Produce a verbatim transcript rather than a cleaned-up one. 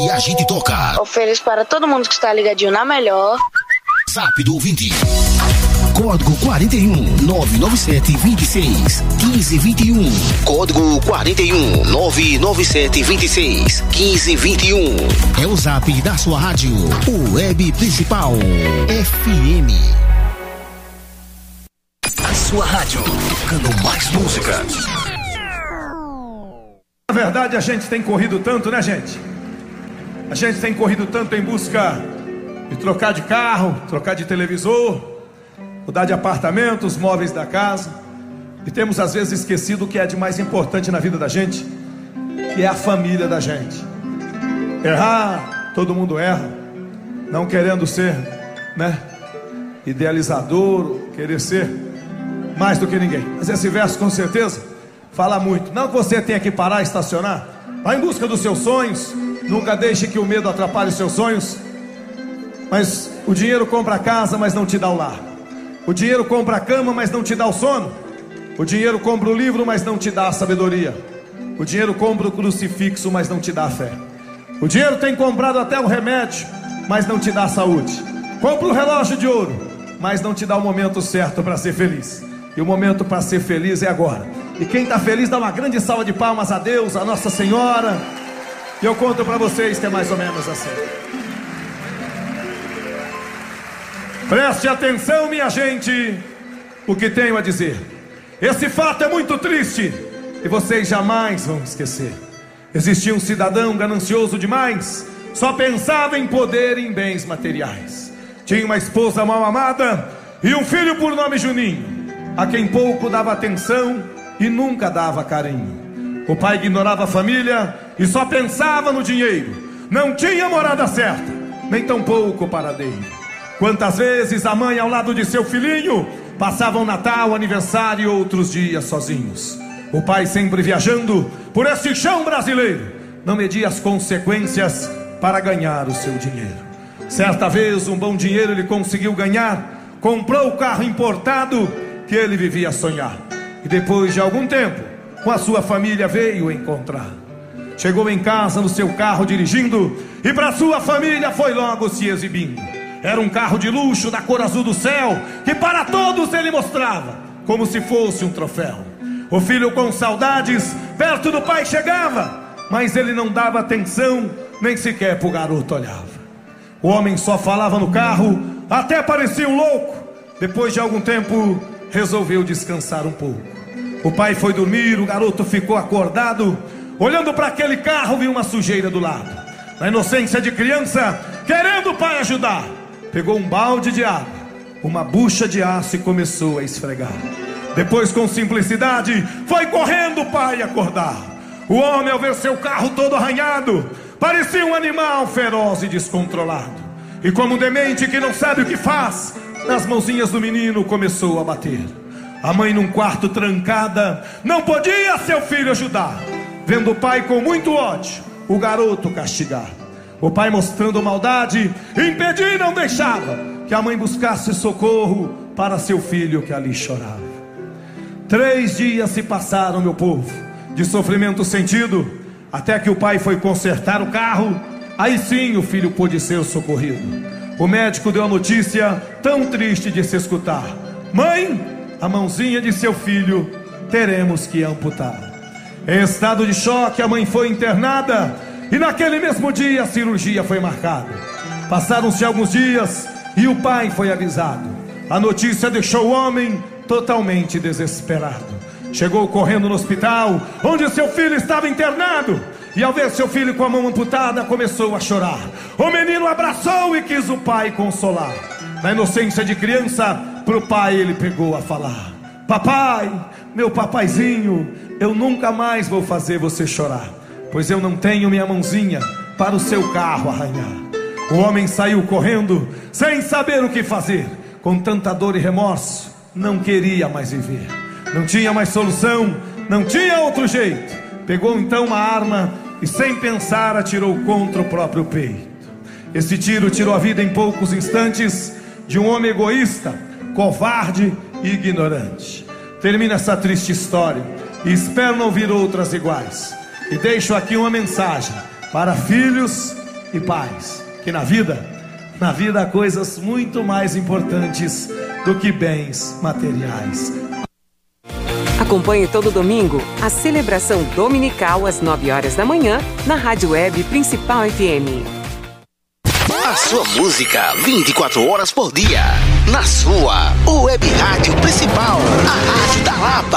e a gente toca. Ofereço para todo mundo que está ligadinho na melhor. Zap do ouvinte. Código quarenta e um, nove nove sete, vinte e seis, quinze, vinte e um. Código quarenta e um, nove nove sete, vinte e seis, quinze, vinte e um. É o zap da sua rádio, o web principal, F M. A sua rádio, tocando mais música. Na verdade, a gente tem corrido tanto, né, gente? A gente tem corrido tanto em busca de trocar de carro, trocar de televisor, mudar de apartamento, os móveis da casa. E temos às vezes esquecido o que é de mais importante na vida da gente, que é a família da gente. Errar, todo mundo erra. Não querendo ser, né, idealizador, querer ser mais do que ninguém. Mas esse verso com certeza fala muito. Não que você tenha que parar, estacionar. Vá em busca dos seus sonhos. Nunca deixe que o medo atrapalhe os seus sonhos. Mas o dinheiro compra a casa, mas não te dá o lar. O dinheiro compra a cama, mas não te dá o sono. O dinheiro compra o livro, mas não te dá a sabedoria. O dinheiro compra o crucifixo, mas não te dá a fé. O dinheiro tem comprado até o remédio, mas não te dá a saúde. Compra o relógio de ouro, mas não te dá o momento certo para ser feliz. E o momento para ser feliz é agora. E quem está feliz dá uma grande salva de palmas a Deus, a Nossa Senhora. E eu conto para vocês que é mais ou menos assim. Preste atenção, minha gente, o que tenho a dizer. Esse fato é muito triste e vocês jamais vão esquecer. Existia um cidadão ganancioso demais, só pensava em poder e em bens materiais. Tinha uma esposa mal amada e um filho por nome Juninho, a quem pouco dava atenção e nunca dava carinho. O pai ignorava a família e só pensava no dinheiro. Não tinha morada certa, nem tampouco paradeiro. Quantas vezes a mãe ao lado de seu filhinho passavam Natal, aniversário e outros dias sozinhos. O pai sempre viajando por esse chão brasileiro, não media as consequências para ganhar o seu dinheiro. Certa vez um bom dinheiro ele conseguiu ganhar, comprou o carro importado que ele vivia a sonhar. E depois de algum tempo, com a sua família veio encontrar. Chegou em casa no seu carro dirigindo e para sua família foi logo se exibindo. Era um carro de luxo da cor azul do céu, que para todos ele mostrava como se fosse um troféu. O filho com saudades perto do pai chegava, mas ele não dava atenção, nem sequer pro garoto olhava. O homem só falava no carro, até parecia um louco. Depois de algum tempo resolveu descansar um pouco. O pai foi dormir, o garoto ficou acordado, olhando para aquele carro, viu uma sujeira do lado. Na inocência de criança, querendo o pai ajudar, pegou um balde de água, uma bucha de aço e começou a esfregar. Depois, com simplicidade, foi correndo o pai acordar. O homem, ao ver seu carro todo arranhado, parecia um animal feroz e descontrolado. E como um demente que não sabe o que faz, nas mãozinhas do menino começou a bater. A mãe, num quarto trancada, não podia seu filho ajudar. Vendo o pai com muito ódio, o garoto castigar. O pai, mostrando maldade, impedia e não deixava que a mãe buscasse socorro para seu filho que ali chorava. Três dias se passaram, meu povo, de sofrimento sentido, até que o pai foi consertar o carro. Aí sim o filho pôde ser socorrido. O médico deu a notícia tão triste de se escutar: mãe, a mãozinha de seu filho teremos que amputar. Em estado de choque, a mãe foi internada e naquele mesmo dia a cirurgia foi marcada. Passaram-se alguns dias e o pai foi avisado. A notícia deixou o homem totalmente desesperado. Chegou correndo no hospital onde seu filho estava internado. E ao ver seu filho com a mão amputada, começou a chorar. O menino abraçou e quis o pai consolar. Na inocência de criança, pro pai ele pegou a falar: papai, meu papaizinho, eu nunca mais vou fazer você chorar, pois eu não tenho minha mãozinha para o seu carro arranhar. O homem saiu correndo, sem saber o que fazer. Com tanta dor e remorso, não queria mais viver. Não tinha mais solução, não tinha outro jeito. Pegou então uma arma e sem pensar atirou contra o próprio peito. Esse tiro tirou a vida em poucos instantes de um homem egoísta, covarde e ignorante. Termina essa triste história e espero não ouvir outras iguais. E deixo aqui uma mensagem para filhos e paz. Que na vida, na vida há coisas muito mais importantes do que bens materiais. Acompanhe todo domingo a celebração dominical às nove horas da manhã na Rádio Web Principal F M. A sua música vinte e quatro horas por dia. Na sua Web Rádio Principal, a Rádio da Lapa.